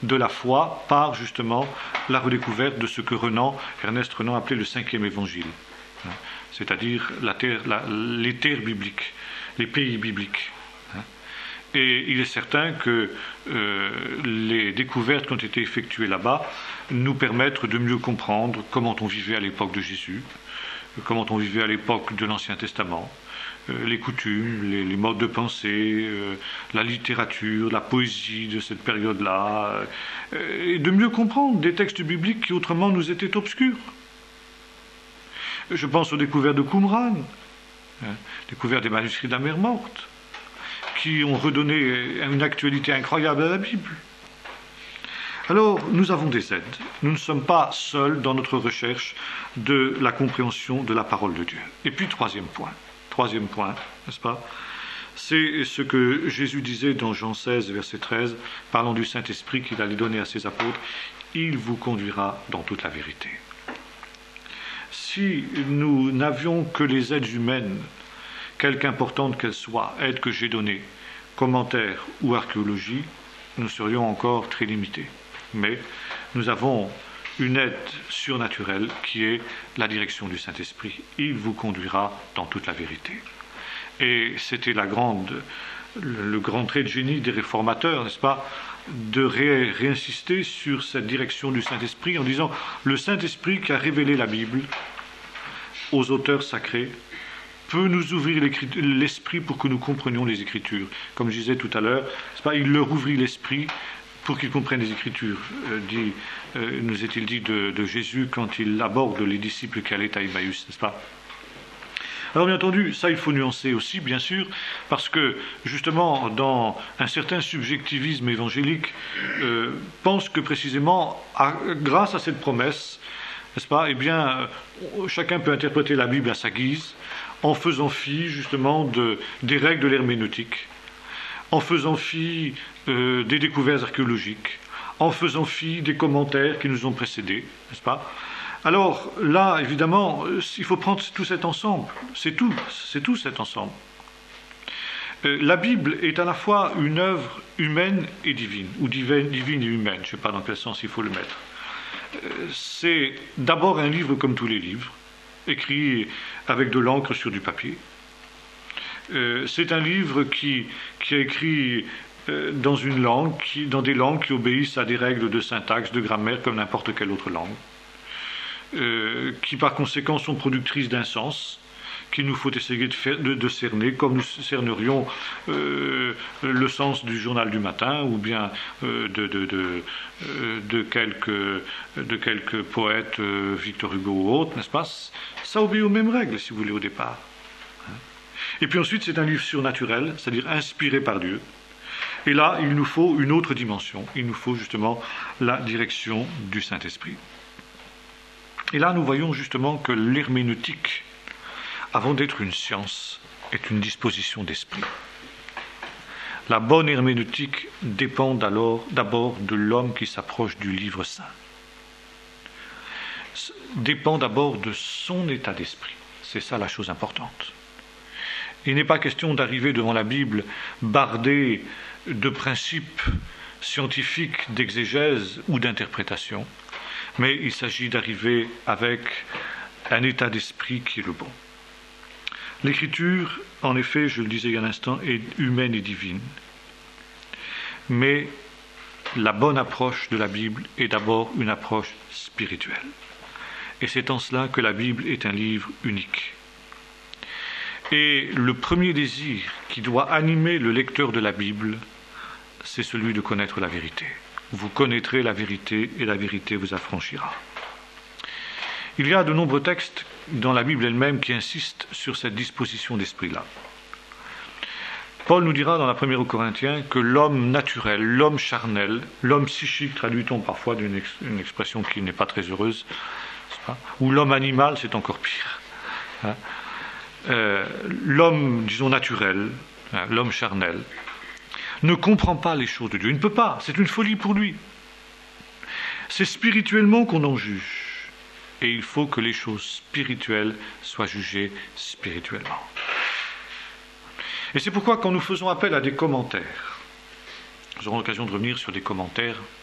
de la foi par justement la redécouverte de ce que Ernest Renan appelait le 5e évangile, c'est-à-dire les terres bibliques, les pays bibliques. Et il est certain que les découvertes qui ont été effectuées là-bas nous permettent de mieux comprendre comment on vivait à l'époque de Jésus, comment on vivait à l'époque de l'Ancien Testament, les coutumes, les modes de pensée, la littérature, la poésie de cette période-là, et de mieux comprendre des textes bibliques qui autrement nous étaient obscurs. Je pense aux découvertes de Qumran, découvertes des manuscrits de la mer Morte, qui ont redonné une actualité incroyable à la Bible. Alors, nous avons des aides. Nous ne sommes pas seuls dans notre recherche de la compréhension de la parole de Dieu. Et puis, troisième point, n'est-ce pas? C'est ce que Jésus disait dans Jean 16, verset 13, parlant du Saint-Esprit qu'il allait donner à ses apôtres. Il vous conduira dans toute la vérité. Si nous n'avions que les aides humaines, quelque importante qu'elle soit, aide que j'ai donnée, commentaire ou archéologie, nous serions encore très limités. Mais nous avons une aide surnaturelle qui est la direction du Saint-Esprit. Il vous conduira dans toute la vérité. Et c'était le grand trait de génie des réformateurs, n'est-ce pas, de réinsister sur cette direction du Saint-Esprit en disant le Saint-Esprit qui a révélé la Bible aux auteurs sacrés peut nous ouvrir l'esprit pour que nous comprenions les Écritures. Comme je disais tout à l'heure, il leur ouvrit l'esprit pour qu'ils comprennent les Écritures, nous est-il dit de Jésus quand il aborde les disciples qui allaient à Emmaüs, n'est-ce pas? Alors bien entendu, ça il faut nuancer aussi, bien sûr, parce que justement, dans un certain subjectivisme évangélique, pense que précisément, grâce à cette promesse, n'est-ce pas, eh bien, chacun peut interpréter la Bible à sa guise, en faisant fi justement des règles de l'herméneutique, en faisant fi des découvertes archéologiques, en faisant fi des commentaires qui nous ont précédés, n'est-ce pas? Alors là, évidemment, il faut prendre tout cet ensemble, c'est tout cet ensemble. La Bible est à la fois une œuvre humaine et divine, ou divine et humaine, je ne sais pas dans quel sens il faut le mettre. C'est d'abord un livre comme tous les livres, écrit avec de l'encre sur du papier. C'est un livre qui est écrit dans des langues qui obéissent à des règles de syntaxe, de grammaire, comme n'importe quelle autre langue, qui par conséquent sont productrices d'un sens qu'il nous faut essayer de cerner, comme nous cernerions le sens du journal du matin, ou bien de quelques poètes, Victor Hugo ou autres, n'est-ce pas? Ça obéit aux mêmes règles, si vous voulez, au départ. Et puis ensuite, c'est un livre surnaturel, c'est-à-dire inspiré par Dieu. Et là, il nous faut une autre dimension. Il nous faut justement la direction du Saint-Esprit. Et là, nous voyons justement que l'herméneutique, avant d'être une science, est une disposition d'esprit. La bonne herméneutique dépend alors d'abord de l'homme qui s'approche du livre saint. Dépend d'abord de son état d'esprit. C'est ça la chose importante. Il n'est pas question d'arriver devant la Bible bardée de principes scientifiques d'exégèse ou d'interprétation, mais il s'agit d'arriver avec un état d'esprit qui est le bon. L'écriture, en effet, je le disais il y a un instant, est humaine et divine. Mais la bonne approche de la Bible est d'abord une approche spirituelle. Et c'est en cela que la Bible est un livre unique. Et le premier désir qui doit animer le lecteur de la Bible, c'est celui de connaître la vérité. Vous connaîtrez la vérité et la vérité vous affranchira. Il y a de nombreux textes dans la Bible elle-même qui insistent sur cette disposition d'esprit-là. Paul nous dira dans la première aux Corinthiens que l'homme naturel, l'homme charnel, l'homme psychique, traduit-on parfois d'une expression qui n'est pas très heureuse, ou l'homme animal, c'est encore pire. L'homme, disons, naturel, l'homme charnel, ne comprend pas les choses de Dieu. Il ne peut pas, c'est une folie pour lui. C'est spirituellement qu'on en juge. Et il faut que les choses spirituelles soient jugées spirituellement. Et c'est pourquoi quand nous faisons appel à des commentaires, nous aurons l'occasion de revenir sur des commentaires